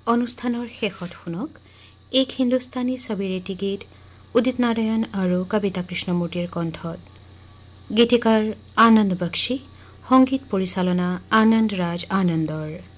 অনুষ্ঠানৰ শেষত শুনক এক হিন্দুস্তানী ছবিৰেটি গীত উদিত নাৰায়ণ আৰু কবিতা কৃষ্ণমূৰ্তিৰ কণ্ঠত। গীতিকাৰ আনন্দ বক্সী, সংগীত পৰিচালনা আনন্দ ৰাজ আনন্দৰ।